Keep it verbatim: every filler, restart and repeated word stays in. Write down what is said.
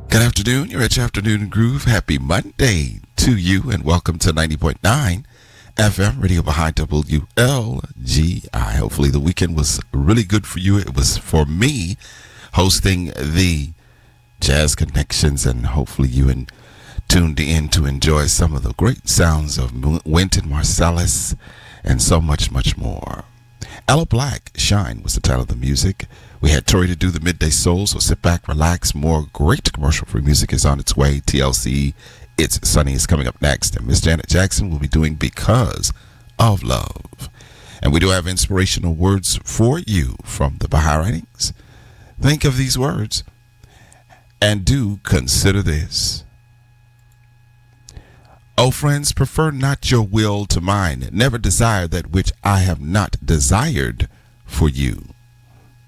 Good afternoon. You're at your Afternoon Groove. Happy Monday to you, and welcome to ninety point nine F M Radio behind W L G I. Hopefully the weekend was really good for you. It was for me hosting the Jazz Connections, and hopefully you and tuned in to enjoy some of the great sounds of Wynton Marsalis and so much, much more. Aloe Blacc, Shine was the title of the music. We had Tori to do the Midday Soul, so sit back, relax. More great commercial-free music is on its way. T L C, It's Sunny is coming up next. And Miss Janet Jackson will be doing Because of Love. And we do have inspirational words for you from the Baha'i writings. Think of these words and do consider this. O friends, prefer not your will to mine. Never desire that which I have not desired for you.